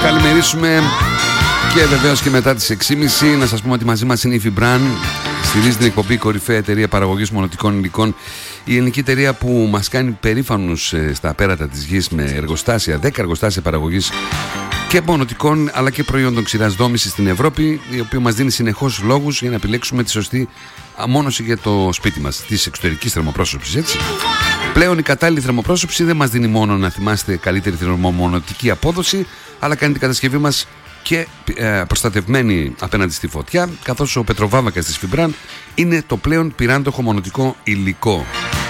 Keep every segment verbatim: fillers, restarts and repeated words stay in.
καλημερίσουμε και βεβαίως και μετά τις έξι και μισή να σας πούμε ότι μαζί μας είναι η Fibran. Στηρίζει την εκπομπή κορυφαία εταιρεία παραγωγής μονοτικών υλικών. Η ελληνική εταιρεία που μας κάνει περήφανους στα πέρατα της γης με εργοστάσια, δέκα εργοστάσια παραγωγής και μονοτικών αλλά και προϊόντων ξηράς δόμησης στην Ευρώπη, η οποία μας δίνει συνεχώς λόγους για να επιλέξουμε τη σωστή αμόνωση για το σπίτι μας, της εξωτερικής θερμοπρόσωψης, έτσι. Πλέον η κατάλληλη θερμοπρόσωψη δεν μας δίνει μόνο να θυμάστε καλύτερη θερμομονωτική απόδοση, αλλά κάνει την κατασκευή μας και ε, προστατευμένη απέναντι στη φωτιά, καθώς ο πετροβάμβακας της Fibran είναι το πλέον πυράντοχο μονοτικό υλικό.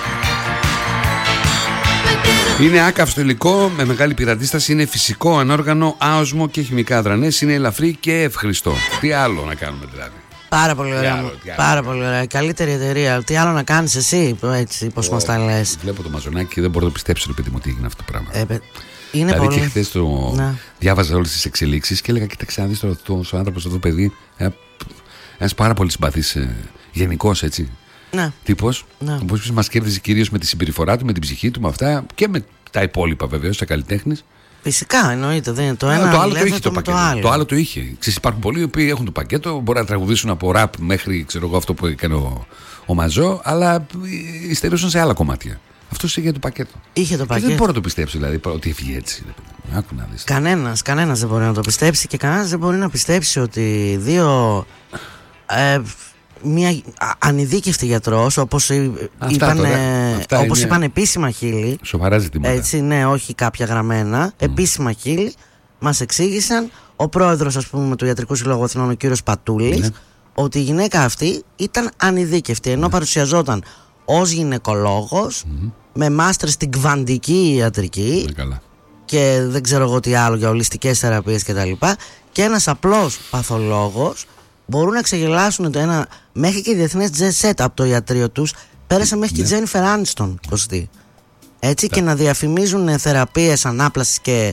Είναι άκαυστο υλικό με μεγάλη πυραντίσταση, είναι φυσικό, ανόργανο, άοσμο και χημικά αδρανές, είναι ελαφρύ και ευχρηστό. Τι άλλο να κάνουμε δηλαδή? Πάρα πολύ ωραία. Άλλο, πάρα πολύ ωραία. Καλύτερη εταιρεία. Τι άλλο να κάνεις εσύ, έτσι, πώς μας τα λες? Βλέπω το μαζονάκι και δεν μπορώ να το πιστέψω, παιδί μου, ότι έγινε αυτό το πράγμα. Ε, είναι δηλαδή πολύ... και χθες το να. διάβαζα όλες τις εξελίξεις και έλεγα, κοίταξε να δεις τώρα αυτός ο άνθρωπος, αυτό το παιδί, ένας πάρα πολύ συμπαθής, ε, γενικός, έτσι. Ναι. Τύπος, ναι. Όπως μας κέρδιζε κυρίως με τη συμπεριφορά του, με την ψυχή του, με αυτά και με τα υπόλοιπα βεβαίως, τα καλλιτέχνης. Φυσικά, εννοείται. Δεν είναι το ένα. Το άλλο το είχε το, το πακέτο. Το άλλο. το άλλο το είχε. Ξέρεις, υπάρχουν πολλοί οι οποίοι έχουν το πακέτο, μπορεί να τραγουδήσουν από ραπ μέχρι ξέρω εγώ, αυτό που έκανε ο, ο Μαζό, αλλά υστερούσαν σε άλλα κομμάτια. Αυτό είχε το πακέτο. Είχε το πακέτο. Και δεν μπορώ να το πιστέψω, δηλαδή, ότι έφυγε έτσι. Άκου να δεις. Κανένας, κανένας δεν μπορεί να το πιστέψει και κανένας δεν μπορεί να πιστέψει ότι δύο. Ε, μια ανειδίκευτη γιατρός, όπως είπαν, όπως είπαν επίσημα χείλη. Σοβαρά ζητήματα. Έτσι, ναι, όχι κάποια γραμμένα. Mm. Επίσημα χείλη μας εξήγησαν, ο πρόεδρος, ας πούμε, του Ιατρικού Συλλόγου Αθηνών, ο κύριος Πατούλης, ναι. ότι η γυναίκα αυτή ήταν ανειδίκευτη, ενώ ναι. παρουσιαζόταν ως γυναικολόγος, mm. με μάστερ στην κβαντική ιατρική ναι, καλά. και δεν ξέρω εγώ τι άλλο για ολιστικές θεραπείες κτλ. Και ένας απλός παθολόγος. Μπορούν να ξεγελάσουν το ένα μέχρι και διεθνές jet set από το ιατρείο τους. Πέρασε μέχρι ναι. και η Τζένιφερ Άνιστον, Κωστή. Έτσι, και να διαφημίζουν θεραπείες ανάπλασης και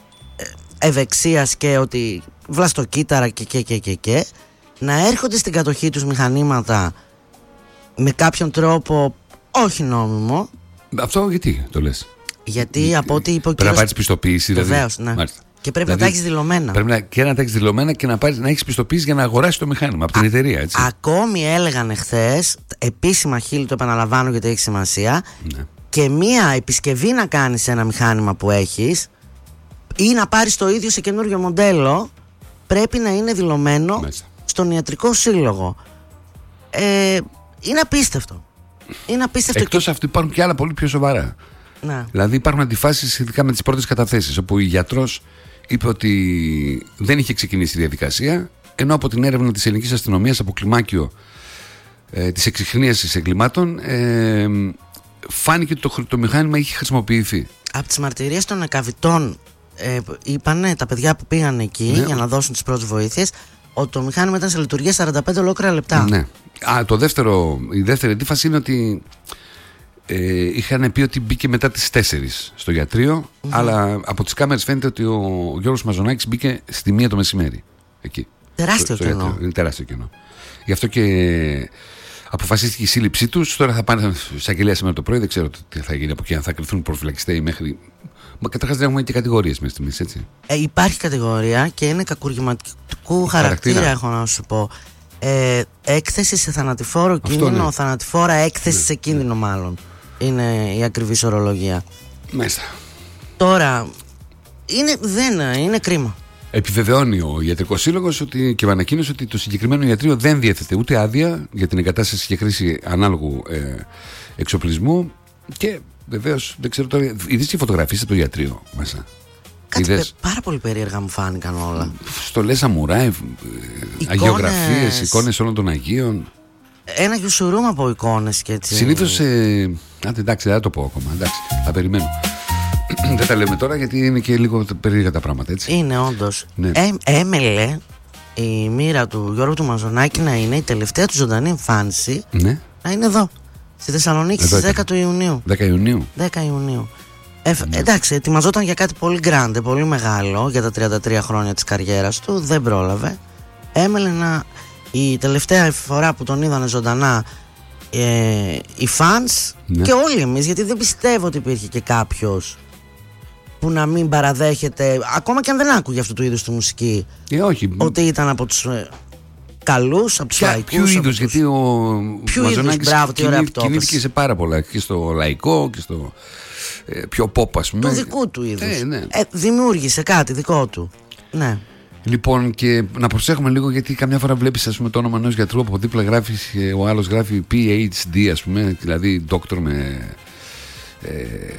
ευεξίας και ότι βλαστοκύτταρα και και και και και να έρχονται στην κατοχή τους μηχανήματα με κάποιον τρόπο όχι νόμιμο. Αυτό γιατί το λες? Γιατί για... από ό,τι είπε ο κύριος... Πρέπει να πάρεις πιστοποίηση δηλαδή. Βεβαίως, ναι. Μάλιστα. Και πρέπει δηλαδή, να τα έχεις δηλωμένα. Πρέπει να, και να τα έχεις δηλωμένα και να, πάρεις, να έχεις πιστοποίηση για να αγοράσεις το μηχάνημα από την Α, εταιρεία, έτσι. Ακόμη έλεγαν εχθές, επίσημα χείλη, το επαναλαμβάνω γιατί έχει σημασία, ναι. και μία επισκευή να κάνεις σε ένα μηχάνημα που έχεις ή να πάρεις το ίδιο σε καινούριο μοντέλο, πρέπει να είναι δηλωμένο Μέσα. στον Ιατρικό Σύλλογο. Ε, είναι απίστευτο. Είναι απίστευτο. Εκτός και... αυτού υπάρχουν και άλλα πολύ πιο σοβαρά. Να. Δηλαδή υπάρχουν αντιφάσεις σχετικά με τις πρώτες καταθέσεις, όπου η γιατρός είπε ότι δεν είχε ξεκινήσει η διαδικασία, ενώ από την έρευνα της ελληνικής αστυνομίας από κλιμάκιο ε, της εξιχνίασης εγκλημάτων ε, φάνηκε ότι το, το μηχάνημα είχε χρησιμοποιηθεί. Από τις μαρτυρίες των εκαβητών ε, είπανε τα παιδιά που πήγαν εκεί ναι. για να δώσουν τις πρώτες βοήθειες ότι το μηχάνημα ήταν σε λειτουργία σαράντα πέντε ολόκληρα λεπτά. Ναι. Α, το δεύτερο, η δεύτερη αντίφαση είναι ότι Ε, είχαν πει ότι μπήκε μετά τις τέσσερις στο ιατρείο, mm-hmm. αλλά από τις κάμερες φαίνεται ότι ο Γιώργος Μαζονάκης μπήκε στη μία το μεσημέρι εκεί. Τεράστιο στο, στο κενό. ιατρείο. Είναι τεράστιο κενό. Γι' αυτό και αποφασίστηκε η σύλληψή τους. Τώρα θα πάνε στην εισαγγελία σήμερα το πρωί. Δεν ξέρω τι θα γίνει από εκεί, αν θα κρυφθούν προφυλακιστέοι μέχρι. Μα καταρχάς δεν έχουμε και κατηγορίες μέσα στιγμής, έτσι. Ε, υπάρχει κατηγορία και είναι κακουργηματικού χαρακτήρα, χαρακτήρα, έχω να σου πω. Ε, έκθεση σε θανατηφόρο κίνδυνο, ναι. θανατηφόρα έκθεση ναι. σε κίνδυνο, μάλλον. Είναι η ακριβής ορολογία. Μέσα. Τώρα, είναι, δεν, είναι κρίμα. Επιβεβαιώνει ο Ιατρικός Σύλλογος ότι, και ανακοίνωσε ότι το συγκεκριμένο ιατρείο δεν διέθετε ούτε άδεια για την εγκατάσταση και χρήση ανάλογου ε, εξοπλισμού. Και βεβαίως, δεν ξέρω τώρα, είδες τι φωτογραφίες από το ιατρείο μέσα? Κάτι πε, πάρα πολύ περίεργα μου φάνηκαν όλα. Στολές σαμουράι, αγιογραφίες, εικόνες όλων των Αγίων. Ένα γιουσουρούμ από εικόνες και έτσι. Συνήθως. Ε, άντε, εντάξει, δεν θα το πω ακόμα. Εντάξει, θα περιμένω. Δεν τα λέμε τώρα γιατί είναι και λίγο περίεργα τα πράγματα, έτσι. Είναι όντως. Ναι. Ε, έμελε η μοίρα του Γιώργου του Μαζονάκη να είναι η τελευταία του ζωντανή εμφάνιση. Ναι. Να είναι εδώ, στη Θεσσαλονίκη, στις δέκα του Ιουνίου. δέκα Ιουνίου. δέκα Ιουνίου. Ε, ναι. Εντάξει, ετοιμαζόταν για κάτι πολύ γκράντε, πολύ μεγάλο για τα τριάντα τρία χρόνια της καριέρας του. Δεν πρόλαβε. Έμελε να. Η τελευταία φορά που τον είδανε ζωντανά ε, οι fans ναι. και όλοι εμείς, γιατί δεν πιστεύω ότι υπήρχε και κάποιος που να μην παραδέχεται, ακόμα και αν δεν άκουγε αυτού του είδους τη μουσική, ε, όχι. ότι ήταν από τους ε, καλούς, από τους λαϊκούς. Ποιου είδους, γιατί ο Μαζονάκης κινήθηκε σε πάρα πολλά, και στο λαϊκό και στο ε, πιο pop, ας πούμε. Του δικού του είδους. Ε, ναι. ε, δημιούργησε κάτι δικό του. Ναι. Λοιπόν, και να προσέχουμε λίγο, γιατί καμιά φορά βλέπεις, ας πούμε, το όνομα ενός γιατρού, από δίπλα γράφει, ο άλλος γράφει πι έιτς ντι, ας πούμε, δηλαδή doctor με, ε,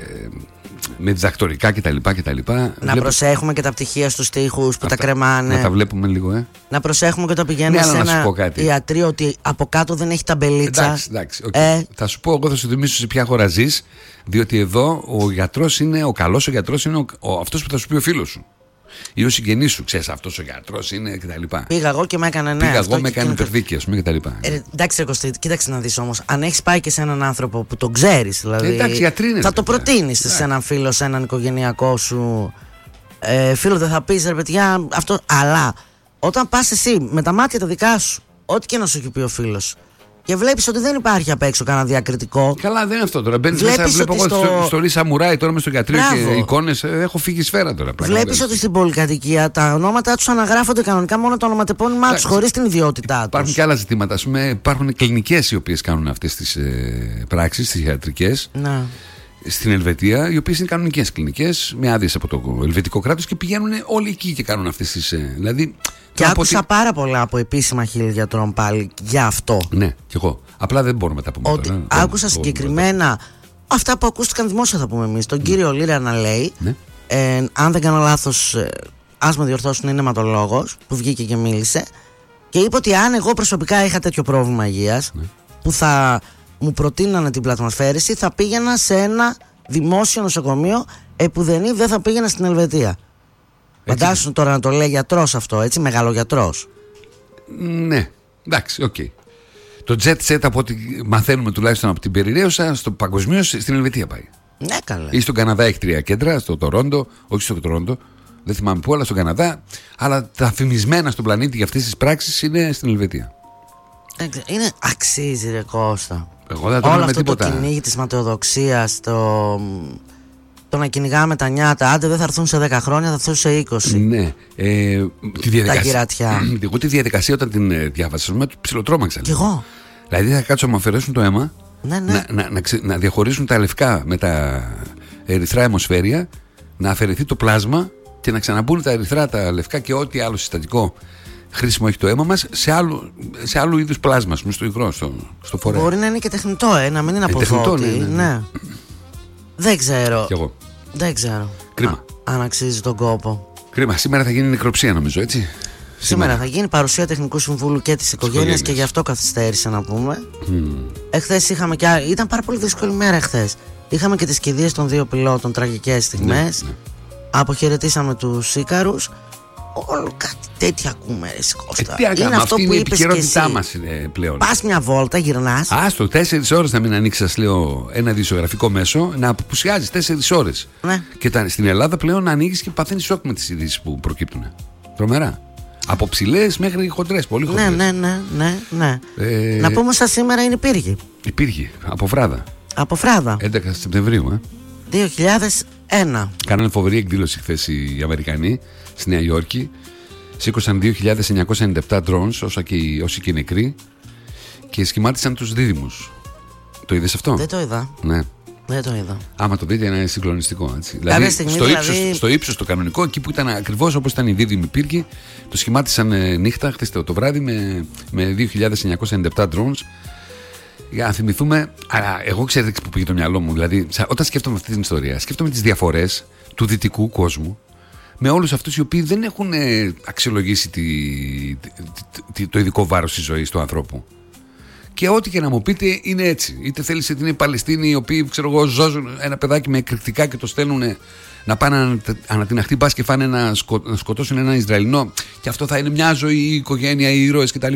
με διδακτορικά κτλ. κτλ. Να Βλέπω... προσέχουμε και τα πτυχία στους τοίχους που Αυτά, τα κρεμάνε. Να τα βλέπουμε λίγο, ε. Να προσέχουμε και όταν πηγαίνουμε, ναι, σε ένα ιατρείο, ότι από κάτω δεν έχει ταμπελίτσα. Εντάξει, εντάξει. Okay. Ε... Θα σου πω, εγώ θα σου θυμίσω σε ποια χώρα ζεις, διότι εδώ ο γιατρός είναι, ο καλός ο γιατρός είναι ο, ο, αυτός που θα σου πει ο φίλος σου. Ή ο συγγενής σου, ξέρεις, αυτός ο γιατρός είναι κτλ. Πήγα εγώ και με έκανε, ναι. Πήγα εγώ, με έκανε υπερδίκη, ας πούμε, κτλ. Ε, εντάξει, Κωστή, κοίταξε να δεις όμως. Αν έχεις πάει και σε έναν άνθρωπο που τον ξέρεις, δηλαδή. Ε, εντάξει, γιατροί είναι, θα το προτείνεις yeah. σε έναν φίλο, σε έναν οικογενειακό σου ε, φίλο, δεν θα πεις ρε παιδιά αυτό. Αλλά όταν πας εσύ με τα μάτια τα δικά σου, ό,τι και να σου έχει πει ο φίλος, και βλέπεις ότι δεν υπάρχει απ' έξω κανένα διακριτικό. Καλά, δεν είναι αυτό τώρα. Μπαίνεις μέσα, βλέπω εγώ στο, στο Ρι Σαμουράι τώρα με στο γιατρείο και εικόνες. Έχω φύγει σφαίρα τώρα. Βλέπεις ότι στην πολυκατοικία τα ονόματα τους αναγράφονται κανονικά, μόνο το ονοματεπώνυμά τους, χωρίς την ιδιότητά τους. Υπάρχουν και άλλα ζητήματα. Ας πούμε, υπάρχουν κλινικές οι οποίες κάνουν αυτές τις ε, πράξεις, τις ιατρικές. Να. Στην Ελβετία, οι οποίες είναι κανονικές κλινικές, με άδειες από το ελβετικό κράτος, και πηγαίνουν όλοι εκεί και κάνουν αυτές τις. Ε, δηλαδή. Και άκουσα ότι... πάρα πολλά από επίσημα χείλη γιατρών πάλι για αυτό. Ναι, κι εγώ. Απλά δεν μπορούμε να τα πούμε ότι τώρα. Άκουσα συγκεκριμένα αυτά που ακούστηκαν δημόσια, θα πούμε εμείς. Τον mm. κύριο Λύρα να λέει, ναι. ε, αν δεν κάνω λάθος, ε, ας με διορθώσουν, είναι αιματολόγος που βγήκε και μίλησε. Και είπε ότι αν εγώ προσωπικά είχα τέτοιο πρόβλημα υγείας, ναι. που θα μου προτείνανε την πλατμοσφαίριση, θα πήγαινα σε ένα δημόσιο νοσοκομείο, επουδενή δεν θα πήγαινα στην Ελβετία. Φαντάσου τώρα να το λέει γιατρός αυτό, έτσι, μεγαλογιατρός. Ναι, εντάξει, οκ. Okay. Το jet set, από ό,τι μαθαίνουμε τουλάχιστον από την περιραίωσα, στο παγκοσμίως στην Ελβετία πάει. Ναι, καλά. Ή στον Καναδά έχει τρία κέντρα, στο Τορόντο, όχι στο Τορόντο, δεν θυμάμαι πού, αλλά στον Καναδά. Αλλά τα φημισμένα στον πλανήτη για αυτές τις πράξεις είναι στην Ελβετία. Είναι, αξίζει ρε Κώστα. Εγώ δεν το όλο με αυτό τίποτα. Το κυνήγι της ματαιοδοξίας, το... το να κυνηγάμε τα νιάτα, άντε δεν θα έρθουν σε δέκα χρόνια, θα έρθουν σε είκοσι. Ναι. Ε, τη διαδικασία, τα κυρατιά. Εγώ τη διαδικασία όταν την ε, διάβασα, με ψιλοτρώμαξα. Κι εγώ. Δηλαδή θα κάτσω να μου αφαιρέσουν το αίμα, ναι, ναι. Να, να, να, ξε, να διαχωρίσουν τα λευκά με τα ερυθρά αιμοσφαίρια, να αφαιρεθεί το πλάσμα και να ξαναμπούν τα ερυθρά, τα λευκά και ό,τι άλλο συστατικό χρήσιμο έχει το αίμα μας σε άλλου, σε άλλου είδους πλάσμα, στο υγρό, στο, στο φορέα. Μπορεί να είναι και τεχνητό, ε, να μην είναι από δότη. Ναι, ναι, ναι. ναι. Δεν ξέρω. Κι εγώ. Δεν ξέρω. Κρίμα. Α, αν αξίζει τον κόπο. Κρίμα. Σήμερα θα γίνει νεκροψία, νομίζω, έτσι. Σήμερα, Σήμερα θα γίνει παρουσία τεχνικού συμβούλου και της οικογένειας και γι' αυτό καθυστέρησε να πούμε. Mm. Εχθές είχαμε και άλλη. Ήταν πάρα πολύ δύσκολη μέρα εχθές. Είχαμε και τις κηδείες των δύο πιλότων, τραγικές στιγμές. Ναι, ναι. Αποχαιρετήσαμε τους Ίκαρους. Όλο κάτι τέτοια ακούμε, ρε Κώστα. Ε, τι είναι αυτό που η επικαιρότητά μας είναι πλέον. Πας μια βόλτα, γυρνάς. Άστο, τέσσερις ώρες να μην ανοίξει, σας λέω, ένα ειδησιογραφικό μέσο, να απουσιάζεις τέσσερις ώρες. Ναι. Και τα, στην Ελλάδα πλέον να ανοίγεις και παθαίνεις σοκ με τις ειδήσεις που προκύπτουν. Τρομερά. Από ψηλές μέχρι χοντρές, πολύ χοντρές. Ναι, ναι, ναι, ναι, ναι. Ε... Να πούμε σαν σήμερα είναι υπήρχε. Υπήρχε, από βράδα. Από βράδα. έντεκα Σεπτεμβρίου, ε. δύο χιλιάδες ένα. Κάνανε φοβερή εκδήλωση χθες οι Αμερικανοί στη Νέα Υόρκη. Σήκωσαν δύο χιλιάδες εννιακόσια ενενήντα επτά drones, όσα και, όσοι και οι νεκροί, και σχημάτισαν τους δίδυμους. Το είδες αυτό? Δεν το είδα. Ναι. Δεν το είδα. Άμα το δείτε, είναι συγκλονιστικό. Έτσι. Δηλαδή, στιγμή, στο, δηλαδή... ύψος, στο ύψος το κανονικό, εκεί που ήταν ακριβώς όπως ήταν οι δίδυμοι πύργοι, το σχημάτισαν ε, νύχτα, χθες το βράδυ, με, με δύο χιλιάδες εννιακόσια ενενήντα επτά drones. Για να θυμηθούμε, αλλά εγώ ξέρετε που πήγε το μυαλό μου. Δηλαδή, όταν σκέφτομαι αυτή την ιστορία, σκέφτομαι τις διαφορές του δυτικού κόσμου με όλους αυτούς οι οποίοι δεν έχουν ε, αξιολογήσει τη, τη, τη, το ειδικό βάρος της ζωής του ανθρώπου. Και ό,τι και να μου πείτε είναι έτσι. Είτε θέλεις είτε είναι οι Παλαιστίνοι οι οποίοι, ξέρω εγώ, ζώζουν ένα παιδάκι με εκρηκτικά και το στέλνουν να πάνε να ανατιναχτεί, μπας και φάνε να, σκο, να σκοτώσουν ένα Ισραηλινό, και αυτό θα είναι μια ζωή, η οικογένεια, οι ήρωες κτλ.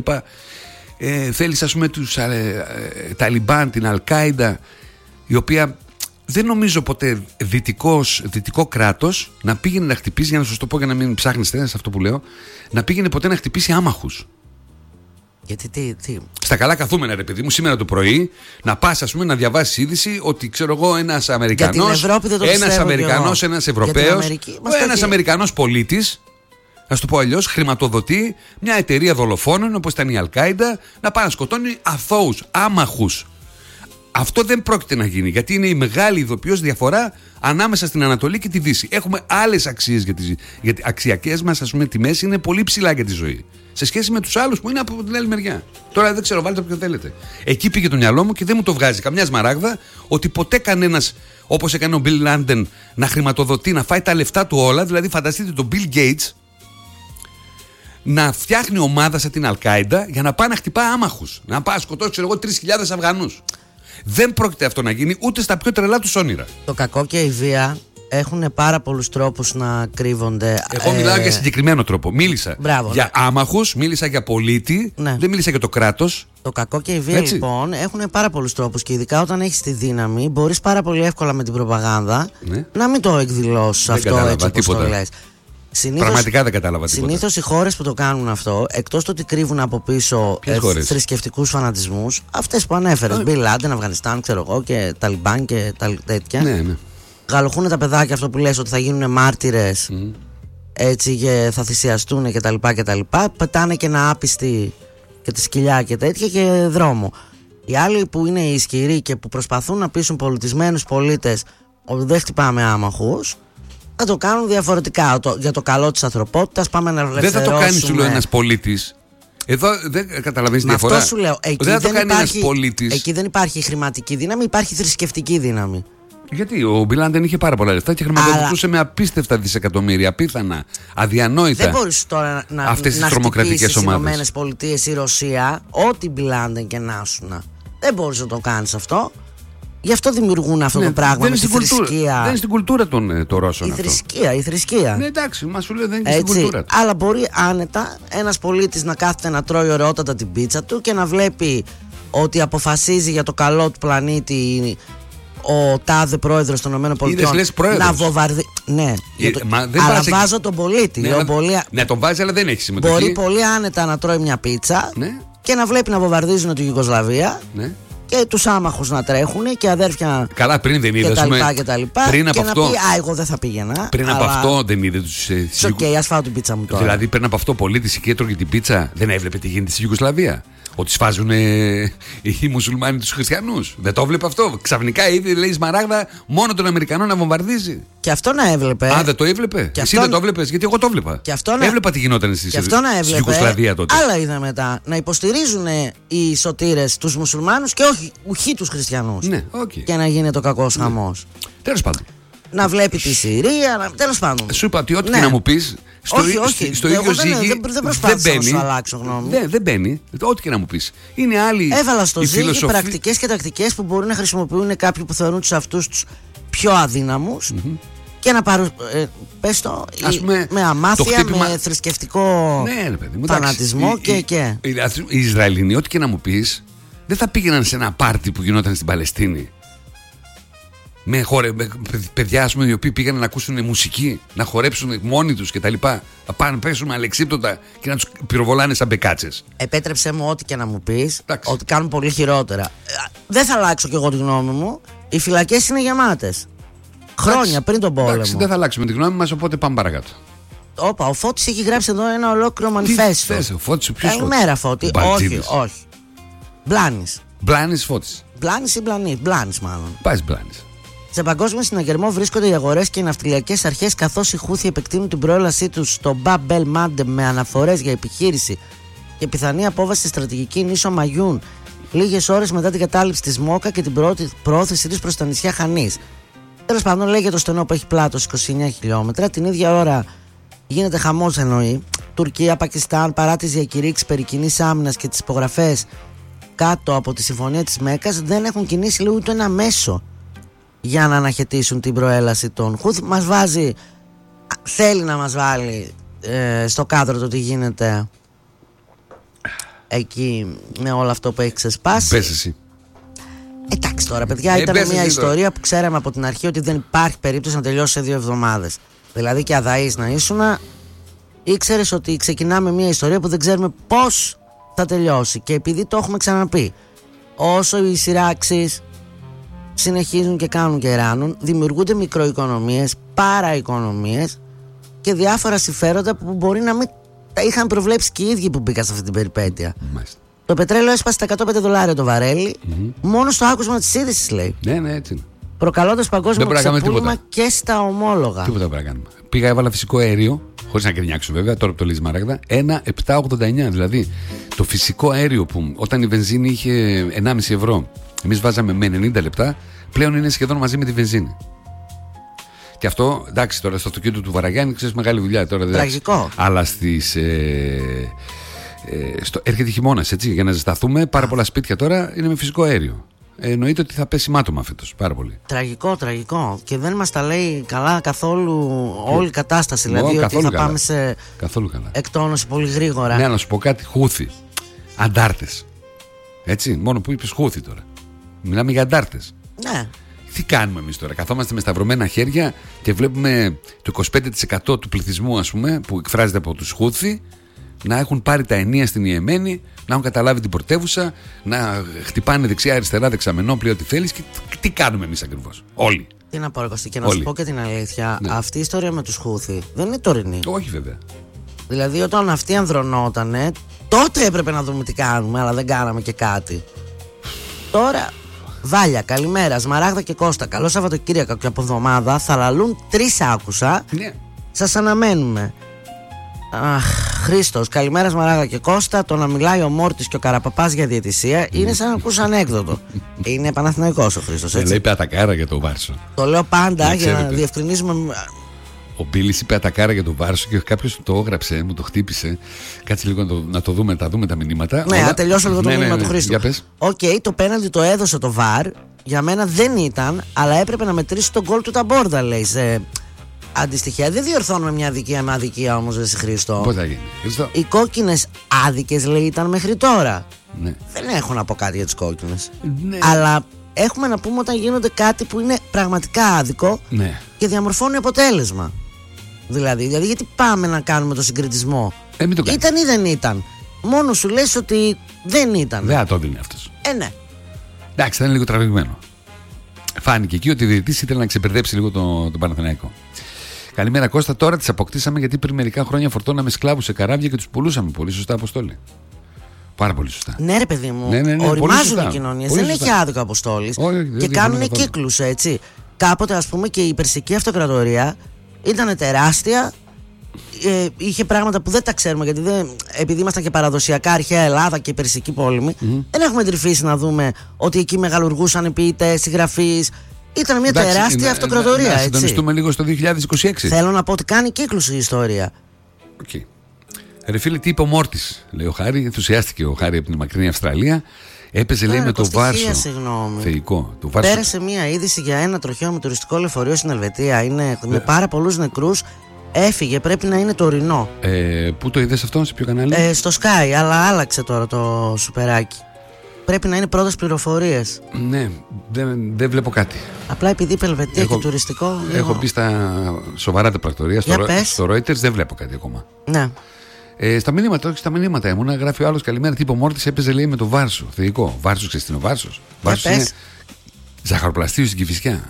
Ε, θέλεις, ας πούμε, τους ε, ε, Ταλιμπάν, την Αλ-Κάιντα, η οποία δεν νομίζω ποτέ δυτικός, δυτικό κράτος να πήγαινε να χτυπήσει, για να σας το πω για να μην ψάχνεστε σε αυτό που λέω, να πήγαινε ποτέ να χτυπήσει άμαχους. Γιατί τι, τι. Στα καλά καθούμενα, ρε παιδί μου, σήμερα το πρωί να πας, ας πούμε, να διαβάσεις είδηση ότι ξέρω εγώ ένας Αμερικανός, ένας Αμερικανός, ένας Ευρωπαίος, ένας Αμερικανός πολίτης, να σου το πω αλλιώς, χρηματοδοτεί μια εταιρεία δολοφόνων όπως ήταν η Αλ-Κάιντα να πάει να σκοτώνει αθώους, άμαχους. Αυτό δεν πρόκειται να γίνει, γιατί είναι η μεγάλη ειδοποιώς διαφορά ανάμεσα στην Ανατολή και τη Δύση. Έχουμε άλλες αξίες, για τις, γιατί αξιακές μας, ας πούμε, τιμές είναι πολύ ψηλά για τη ζωή. Σε σχέση με τους άλλους που είναι από την άλλη μεριά. Τώρα δεν ξέρω, βάλτε όποιο θέλετε. Εκεί πήγε το μυαλό μου και δεν μου το βγάζει καμιά σμαράγδα ότι ποτέ κανένας, όπως έκανε ο Μπιλ Λάντεν, να χρηματοδοτεί, να φάει τα λεφτά του όλα. Δηλαδή, φανταστείτε τον Bill Gates να φτιάχνει ομάδα σαν την Αλ-Κάιντα για να πάει να χτυπάει άμαχους. Να πάει να σκοτώσει, ξέρω εγώ, τρεις χιλιάδες Αφγανούς. Δεν πρόκειται αυτό να γίνει ούτε στα πιο τρελά τους όνειρα. Το κακό και η βία έχουν πάρα πολλούς τρόπους να κρύβονται. Εγώ μιλάω ε... για συγκεκριμένο τρόπο. Μίλησα Μπράβο, για ναι. άμαχους, μίλησα για πολίτη, ναι. Δεν μίλησα για το κράτος. Το κακό και η βία, έτσι, λοιπόν, έχουν πάρα πολλούς τρόπους και ειδικά όταν έχεις τη δύναμη, μπορείς πάρα πολύ εύκολα με την προπαγάνδα, ναι, να μην το εκδηλώσεις αυτό κατάλαβα, έτσι όπως το λες. Συνήθως, πραγματικά δεν κατάλαβα τίποτα. Συνήθως οι χώρες που το κάνουν αυτό, εκτός του ότι κρύβουν από πίσω ε, θρησκευτικούς φανατισμούς, αυτές που ανέφερες, Μπιλ Λάντεν, Αφγανιστάν, ξέρω εγώ, και Ταλιμπάν και τα, τέτοια. Ναι, ναι. Γαλοχούν τα παιδάκια, αυτό που λες, ότι θα γίνουν μάρτυρες, mm. έτσι, και θα θυσιαστούν κτλ. κτλ. Πετάνε και ένα άπιστη και τη σκυλιά και τέτοια και δρόμο. Οι άλλοι που είναι ισχυροί και που προσπαθούν να πείσουν πολιτισμένους πολίτες ότι δεν χτυπάμε άμαχους, θα το κάνουν διαφορετικά. Το, για το καλό της ανθρωπότητας πάμε να ελευθερώσουμε. Δεν θα το κάνει, σου λέω, ένας πολίτης. Εδώ δεν καταλαβαίνεις τη διαφορά. Αυτό σου λέω. Εκεί δεν, δεν, υπάρχει, εκεί δεν υπάρχει χρηματική δύναμη, υπάρχει θρησκευτική δύναμη. Γιατί ο Μπιλ Λάντεν είχε πάρα πολλά λεφτά και χρηματοδοτούσε με απίστευτα δισεκατομμύρια, απίθανα, αδιανόητα. Δεν μπορείς τώρα να, αυτές τις να τρομοκρατικές ομάδες. Οι Ηνωμένες Πολιτείες ή η Ρωσία, ό,τι Μπιλ Λάντεν και να σουνα. Δεν μπορείς να το κάνεις αυτό. Γι' αυτό δημιουργούν αυτό, ναι, το πράγμα με τη θρησκεία. Δεν είναι στην κουλτούρα των, των Ρώσων. Η αυτό. θρησκεία, η θρησκεία. Ναι, εντάξει, μα σου λέω δεν είναι έτσι, στην κουλτούρα. Αλλά μπορεί άνετα ένας πολίτης να κάθεται να τρώει ωραιότατα την πίτσα του και να βλέπει ότι αποφασίζει για το καλό του πλανήτη ο τάδε πρόεδρος των ΗΠΑ να βομβαρδίσει. Ναι, ε, το... μα δεν αλλά βάζει... βάζω τον πολίτη. Ναι, ο πολύ... ναι, τον βάζει, αλλά δεν έχει συμμετοχή. Μπορεί πολύ άνετα να τρώει μια πίτσα, ναι, και να βλέπει να βομβαρδίζουν τη Ιουγκοσλαβία. Ναι. Και τους άμαχους να τρέχουν και αδέρφια. Καλά, πριν δεν είδε. Και τα λοιπά και τα λοιπά. Πριν από και αυτό. Να πει, α, εγώ δεν θα πήγαινα. Πριν αλλά... από αυτό δεν είδε τους. Οκ, okay, ας φάω την πίτσα μου τώρα. Δηλαδή, πριν από αυτό, πολίτης και έτρωγε την πίτσα, δεν έβλεπε τι γίνεται στη Ιουγκοσλαβία. Ότι σφάζουν οι μουσουλμάνοι τους χριστιανούς. Δεν το έβλεπε αυτό. Ξαφνικά είδε, λέει, Σμαράγδα, μόνο τον Αμερικανό να βομβαρδίζει. Και αυτό να έβλεπε. Α, δεν το έβλεπε. Και εσύ αυτό... δεν το έβλεπες, γιατί εγώ το έβλεπα. Και αυτό να... Έβλεπα τι γινόταν στη Ιουγκοσλαβία τότε. Άλλα είδα μετά. Να υποστηρίζουν οι σωτήρες τους μουσουλμάνους και όχι, όχι τους χριστιανούς. Ναι, okay. Και να γίνεται ο κακός ναι. χαμός. Τέλος πάντων. Να βλέπει τη Συρία, τέλος πάντων. Σου είπα ότι ό,τι ναι. και να μου πεις. Στο, όχι, όχι. Στο ίδιο ζύγι δεν, δεν προσπάθησα να σου αλλάξω γνώμη. Δεν, δεν μπαίνει. Ό,τι και να μου πεις. Είναι άλλη. Έβαλα στο ζύγι φιλοσοφή... πρακτικές και τακτικές που μπορούν να χρησιμοποιούν κάποιοι που θεωρούν τους αυτούς τους πιο αδύναμους mm-hmm. και να πάρουν. Ε, πες το, ας πούμε, με αμάθεια, το χτύπημα... με θρησκευτικό ναι, ρε παιδί μου, φανατισμό οι, και. Οι, και. Οι, οι Ισραηλινοί, ό,τι και να μου πεις, δεν θα πήγαιναν σε ένα πάρτι που γινόταν στην Παλαιστίνη. Με, χορε, με παιδιά, ας πούμε, οι οποίοι πήγαν να ακούσουν μουσική, να χορέψουν μόνοι τους κτλ. Να πάνε, πέσουν αλεξίπτωτα και να τους πυροβολάνε σαν μπεκάτσες. Επέτρεψε μου ό,τι και να μου πεις, ότι κάνουν πολύ χειρότερα. Δεν θα αλλάξω κι εγώ τη γνώμη μου. Οι φυλακές είναι γεμάτες. Χρόνια εντάξει, πριν τον πόλεμο. Εντάξει, δεν θα αλλάξουμε τη γνώμη μας, οπότε πάμε παρακάτω. Όπα, ο Φώτης έχει γράψει εδώ ένα ολόκληρο μανιφέστο. Τι θες, ο Φώτης, ποιος Φώτης? Καλημέρα, Φώτη. Όχι, όχι. Μπλάνης. Μπλάνης Φώτης. Μπλάνης ή Μπλανής, Μπλάνης μάλλον. Πάει Μπλάνης. Σε παγκόσμιο συναγερμό βρίσκονται οι αγορές και οι ναυτιλιακές αρχές, καθώς οι Χούθοι επεκτείνουν την προέλασή τους στο Μπαμπ ελ Μάντεμ με αναφορές για επιχείρηση και πιθανή απόβαση στη στρατηγική νήσο Μαγιούν, λίγες ώρες μετά την κατάληψη της Μόκα και την προώθησή της προς τα νησιά Χανής. Τέλος πάντων, λέγεται το στενό που έχει πλάτος είκοσι εννέα χιλιόμετρα. Την ίδια ώρα γίνεται χαμός, εννοεί. Τουρκία, Πακιστάν, παρά τις διακηρύξεις περί κοινής άμυνας και τις υπογραφές κάτω από τη συμφωνία της Μέκας, δεν έχουν κινήσει λίγο ούτε ένα μέσο για να αναχαιτήσουν την προέλαση των Χούθ. Μας βάζει, θέλει να μας βάλει ε, στο κάδρο το τι γίνεται εκεί με όλο αυτό που έχει ξεσπάσει. Πες εσύ. Εντάξει τώρα, παιδιά, ε, ήταν μια ιστορία τώρα που ξέραμε από την αρχή ότι δεν υπάρχει περίπτωση να τελειώσει σε δύο εβδομάδες. Δηλαδή και αδαείς να ήσουνα, ήξερες ότι ξεκινάμε μια ιστορία που δεν ξέρουμε πώς θα τελειώσει. Και επειδή το έχουμε ξαναπεί, όσο οι σειράξεις συνεχίζουν και κάνουν και ράνουν, δημιουργούνται μικροοικονομίες, παραοικονομίες και διάφορα συμφέροντα που μπορεί να μην τα είχαν προβλέψει και οι ίδιοι που μπήκαν σε αυτή την περιπέτεια. Μάλιστα. Το πετρέλαιο έσπασε τα εκατόν πέντε δολάρια το βαρέλι, mm-hmm. μόνο στο άκουσμα της είδησης, λέει. Ναι, ναι, έτσι είναι. Προκαλώντας παγκόσμιο ξεπούλημα και στα ομόλογα. Τίποτα πρέπει να κάνουμε. Πήγα, έβαλα φυσικό αέριο, χωρίς να κρινιάξω βέβαια, τώρα που το λέει Μαράγδα, ένα κόμμα επτακόσια ογδόντα εννιά. Δηλαδή το φυσικό αέριο που όταν η βενζίνη είχε ενάμιση ευρώ, εμείς βάζαμε με ενενήντα λεπτά, πλέον είναι σχεδόν μαζί με τη βενζίνη. Και αυτό, εντάξει, τώρα στο αυτοκίνητο του Βαραγιάννη ξέρεις μεγάλη δουλειά τώρα. Τραγικό. Αλλά στις. Ε, ε, στο, έρχεται χειμώνας, έτσι, για να ζεσταθούμε. Πάρα πολλά σπίτια τώρα είναι με φυσικό αέριο. Ε, εννοείται ότι θα πέσει μάτωμα φέτος. Πάρα πολύ. Τραγικό, τραγικό. Και δεν μας τα λέει καλά καθόλου όλη η κατάσταση. Ω, δηλαδή ότι θα καλά. πάμε σε καθόλου καλά. εκτόνωση πολύ γρήγορα. Ναι, να σου πω κάτι. Χούθη. Αντάρτες. Έτσι, μόνο που είπες Χούθη τώρα. Μιλάμε για αντάρτες. Ναι. Τι κάνουμε εμείς τώρα, καθόμαστε με σταυρωμένα χέρια και βλέπουμε το είκοσι πέντε τοις εκατό του πληθυσμού, ας πούμε, που εκφράζεται από τους Χούθη, να έχουν πάρει τα ενία στην Ιεμένη, να έχουν καταλάβει την πρωτεύουσα, να χτυπάνε δεξιά-αριστερά, δεξαμενόπλαιο, ό,τι θέλεις. Και τι κάνουμε εμείς ακριβώς, όλοι. Τι να πω, Κωστή, και να Όλοι. σου πω και την αλήθεια, ναι. Αυτή η ιστορία με τους Χούθη δεν είναι τωρινή. Όχι, βέβαια. Δηλαδή, όταν αυτοί ανδρωνότανε, τότε έπρεπε να δούμε τι κάνουμε, αλλά δεν κάναμε και κάτι. Τώρα. Βάλια, καλημέρα, Σμαράγδα και Κώστα. Καλό Σαββατοκύριακο και από εβδομάδα. Θα λαλούν τρεις άκουσα. Ναι. Σας αναμένουμε. Αχ, Χρήστος, καλημέρα Σμαράγδα και Κώστα. Το να μιλάει ο Μόρτης και ο Καραπαπάς για διαιτησία είναι σαν να ακούς ανέκδοτο. Είναι Παναθηναϊκός ο Χρήστος, έτσι. Λέει πατακάρα για το Βάρσο. Το λέω πάντα να για να διευκρινίζουμε. Ο Μπίλης είπε ατακάρα για τον Βάρσο και κάποιος το έγραψε, μου το χτύπησε. Κάτσε λίγο να το, να το δούμε, να δούμε τα μηνύματα. Ναι, να τελειώσω λίγο το ναι, μήνυμα ναι, ναι, του Χρήστου. Οκ, okay, το πέναλτι το έδωσε το βαρ. Για μένα δεν ήταν, αλλά έπρεπε να μετρήσει τον γκολ του Ταμπόρδα, λέει. Σε αντιστοιχεία. Δεν διορθώνουμε μια αδικία με αδικία όμως, εσύ Χρήστο. Πώς θα γίνει, Χρήστο? Οι κόκκινες άδικες, λέει, ήταν μέχρι τώρα. Ναι. Δεν έχω να πω κάτι για τις κόκκινες. Ναι. Αλλά έχουμε να πούμε όταν γίνονται κάτι που είναι πραγματικά άδικο, ναι, και διαμορφώνει αποτέλεσμα. Δηλαδή, δηλαδή, γιατί πάμε να κάνουμε το συγκριτισμό. Ε, μην το κάνεις. Ήταν ή δεν ήταν. Μόνο σου λες ότι δεν ήταν. Δεν θα το δίνει αυτός. Ε, ναι. Εντάξει, θα είναι λίγο τραβηγμένο. Φάνηκε εκεί ότι ο διαιτητής ήθελε να ξεπερδέψει λίγο τον το Παναθηναϊκό. Καλημέρα Κώστα, τώρα τις αποκτήσαμε γιατί πριν μερικά χρόνια φορτώναμε σκλάβους σε καράβια και τους πουλούσαμε. Πολύ σωστά, Αποστόλη. Πάρα πολύ σωστά. Ναι, ρε παιδί μου, ναι, ναι, ναι, οριμάζουν οι κοινωνίες. Δεν έχει άδικο Αποστόλης. Και κάνουν κύκλους, έτσι. Κάποτε, ας πούμε, και η Περσική Αυτοκρατορία ήταν τεράστια. Ε, είχε πράγματα που δεν τα ξέρουμε, γιατί δεν, επειδή ήμασταν και παραδοσιακά αρχαία Ελλάδα και η Περσική πόλεμη, mm-hmm. δεν έχουμε τρυφήσει να δούμε ότι εκεί μεγαλουργούσαν ποιητές, συγγραφείς. Ήταν μια εντάξει, τεράστια να, αυτοκρατορία. Να, να συντονιστούμε λίγο στο δύο χιλιάδες είκοσι έξι. Θέλω να πω ότι κάνει κύκλους η ιστορία. Okay. Ρε φίλε, τι είπε ο Μόρτης, λέει ο Χάρη. Ενθουσιάστηκε ο Χάρη από την μακρινή Αυστραλία. Έπαιζε, λέει, με το Βάρσο. Θεϊκό. Το Βάρσο. Πέρασε μια είδηση για ένα τροχαίο με τουριστικό λεωφορείο στην Ελβετία. Είναι με πάρα πολλούς νεκρούς. Έφυγε, πρέπει να είναι τωρινό. Ε, πού το είδες αυτό, σε ποιο κανάλι? Ε, στο Sky, αλλά άλλαξε τώρα το σουπεράκι. Πρέπει να είναι πρώτες πληροφορίες. Ναι, δεν, δεν βλέπω κάτι. Απλά επειδή είπε Ελβετία έχω, και τουριστικό. Έχω μπει στα σοβαρά τα πρακτορία. Στο, στο Reuters δεν βλέπω κάτι ακόμα. Ναι. Ε, στα μηνύματα, όχι στα μηνύματα ήμουνα. Γράφει ο άλλος καλημέρα. Τύπο Μόρτης έπαιζε, λέει, με το Βάρσο. Θεϊκό. Βάρσο, ξέρεις τι είναι ο Βάρσος? Βάρσος είναι ζαχαροπλαστείο στην Κηφισιά.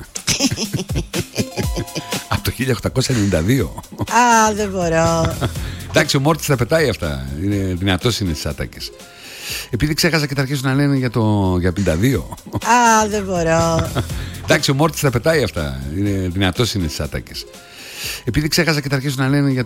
Από το χίλια οκτακόσια ενενήντα δύο. Α, δεν μπορώ. Εντάξει, ο Μόρτης τα πετάει αυτά. Είναι δυνατός, είναι στις άτακες. Επειδή ξέχασα και θα αρχίσουν να λένε για το για πενήντα δύο. Α, δεν μπορώ. Εντάξει, ο Μόρτης τα πετάει αυτά. Είναι δυνατός, είναι στις άτακες. Επειδή ξέχασα και θα αρχίσουν να λένε για